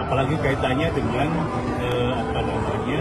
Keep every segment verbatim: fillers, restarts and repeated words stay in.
apalagi kaitannya dengan eh, apa namanya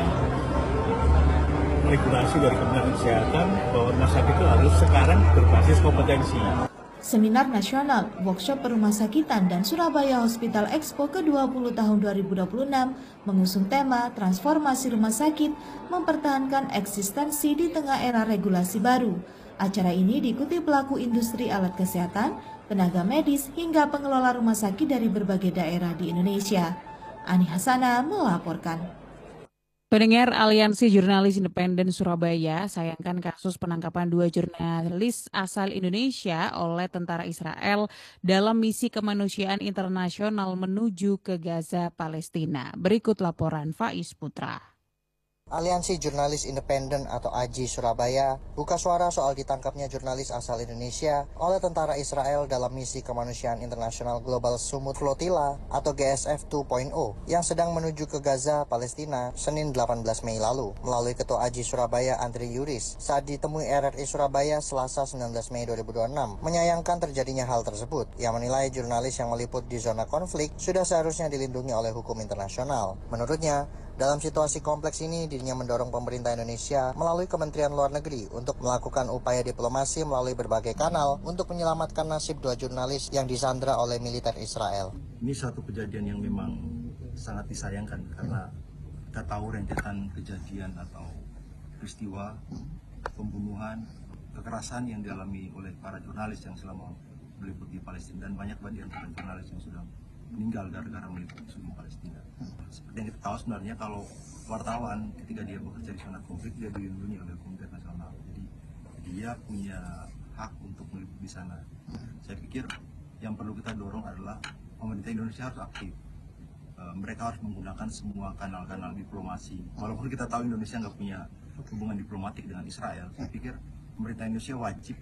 regulasi dari Kementerian Kesehatan bahwa rumah sakit itu harus sekarang berbasis kompetensi. Seminar Nasional Workshop Perumahsakitan dan Surabaya Hospital Expo ke dua puluh tahun dua ribu dua puluh enam mengusung tema Transformasi Rumah Sakit Mempertahankan Eksistensi di Tengah Era Regulasi Baru. Acara ini diikuti pelaku industri alat kesehatan, tenaga medis, hingga pengelola rumah sakit dari berbagai daerah di Indonesia. Ani Hasana melaporkan. Pendengar Aliansi Jurnalis Independen Surabaya sayangkan kasus penangkapan dua jurnalis asal Indonesia oleh tentara Israel dalam misi kemanusiaan internasional menuju ke Gaza, Palestina. Berikut laporan Faiz Putra. Aliansi Jurnalis Independen atau A J I Surabaya buka suara soal ditangkapnya jurnalis asal Indonesia oleh tentara Israel dalam misi kemanusiaan internasional Global Sumut Flotilla atau G S F dua titik nol yang sedang menuju ke Gaza, Palestina, Senin delapan belas Mei lalu. Melalui Ketua A J I Surabaya Andri Yuris saat ditemui R R I Surabaya Selasa sembilan belas Mei dua ribu dua puluh enam menyayangkan terjadinya hal tersebut. Ia menilai jurnalis yang meliput di zona konflik sudah seharusnya dilindungi oleh hukum internasional. Menurutnya, dalam situasi kompleks ini, dirinya mendorong pemerintah Indonesia melalui Kementerian Luar Negeri untuk melakukan upaya diplomasi melalui berbagai kanal untuk menyelamatkan nasib dua jurnalis yang disandra oleh militer Israel. Ini satu kejadian yang memang sangat disayangkan karena kita tahu rentetan kejadian atau peristiwa pembunuhan, kekerasan yang dialami oleh para jurnalis yang selama meliput di Palestina, dan banyak banget antara jurnalis yang sudah meninggal gara-gara meliput isu di Palestina. Seperti yang kita tahu sebenarnya kalau wartawan ketika dia bekerja di zona konflik dia dilindungi oleh hukum internasional. Jadi dia punya hak untuk meliput di sana. Saya pikir yang perlu kita dorong adalah pemerintah Indonesia harus aktif. E, mereka harus menggunakan semua kanal-kanal diplomasi. Walaupun kita tahu Indonesia nggak punya hubungan diplomatik dengan Israel, saya pikir pemerintah Indonesia wajib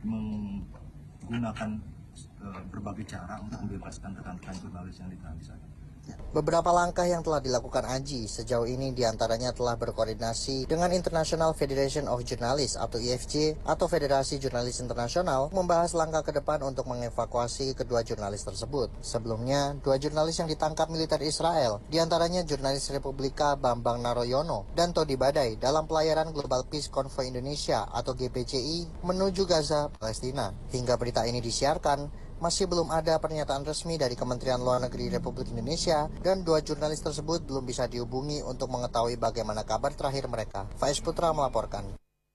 menggunakan berbagai cara untuk membebaskan rekan-rekan jurnalis yang ditahan di sana. Beberapa langkah yang telah dilakukan A J I sejauh ini diantaranya telah berkoordinasi dengan International Federation of Journalists atau I F J atau Federasi Jurnalis Internasional membahas langkah ke depan untuk mengevakuasi kedua jurnalis tersebut. Sebelumnya, dua jurnalis yang ditangkap militer Israel, diantaranya jurnalis Republika Bambang Naroyono dan Todi Badai dalam pelayaran Global Peace Convoy Indonesia atau G P C I menuju Gaza, Palestina. Hingga berita ini disiarkan, masih belum ada pernyataan resmi dari Kementerian Luar Negeri Republik Indonesia dan dua jurnalis tersebut belum bisa dihubungi untuk mengetahui bagaimana kabar terakhir mereka. Faiz Putra melaporkan.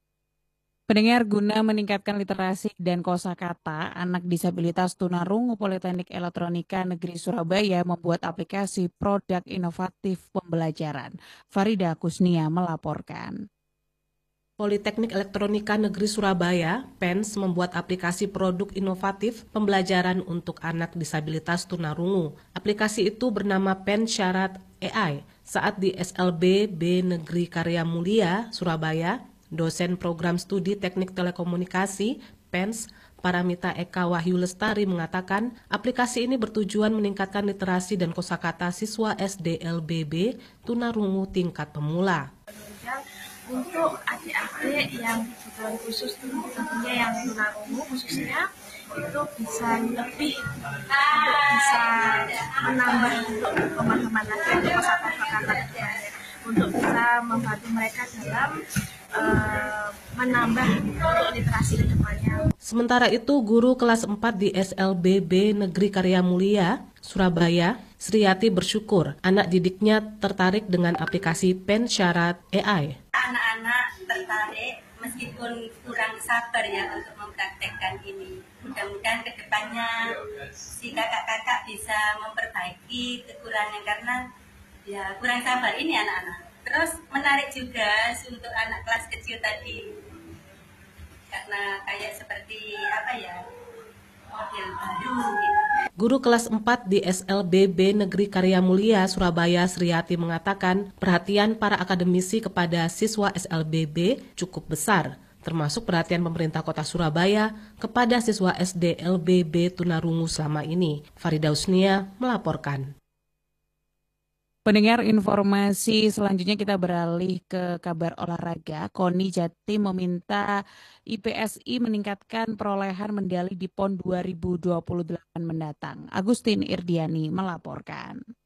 Pendengar, guna meningkatkan literasi dan kosakata, anak disabilitas tunarungu Politeknik Elektronika Negeri Surabaya membuat aplikasi produk inovatif pembelajaran. Farida Kusnia melaporkan. Politeknik Elektronika Negeri Surabaya, P E N S, membuat aplikasi produk inovatif pembelajaran untuk anak disabilitas tunarungu. Aplikasi itu bernama P E N Syarat A I. Saat di S L B B Negeri Karya Mulia, Surabaya, dosen program studi teknik telekomunikasi, P E N S, Paramita Eka Wahyu Lestari mengatakan, aplikasi ini bertujuan meningkatkan literasi dan kosakata siswa S D L B B tunarungu tingkat pemula. Untuk adik-adik yang kebutuhan khusus, tentunya yang tunarungu khususnya, itu bisa lebih untuk bisa menambah untuk pemahaman lagi untuk kosakata untuk bisa membantu mereka dalam uh, menambah untuk literasi ke depannya. Sementara itu, guru kelas empat di S L B B Negeri Karya Mulia, Surabaya, Sriyati bersyukur anak didiknya tertarik dengan aplikasi P E N Syarat A I. Anak-anak tertarik meskipun kurang sabar ya untuk mempraktekkan ini. Mudah-mudahan kedepannya si kakak-kakak bisa memperbaiki kekurangan karena ya kurang sabar ini anak-anak. Terus menarik juga untuk anak kelas kecil tadi karena kayak seperti apa ya, model baru gitu. Guru kelas empat di S L B B Negeri Karya Mulia, Surabaya, Sriyati mengatakan perhatian para akademisi kepada siswa S L B B cukup besar, termasuk perhatian pemerintah kota Surabaya kepada siswa S D L B B tunarungu selama ini. Farida Usnia melaporkan. Pendengar, informasi selanjutnya kita beralih ke kabar olahraga. KONI Jatim meminta I P S I meningkatkan perolehan medali di PON dua ribu dua puluh delapan mendatang. Agustin Irdiani melaporkan.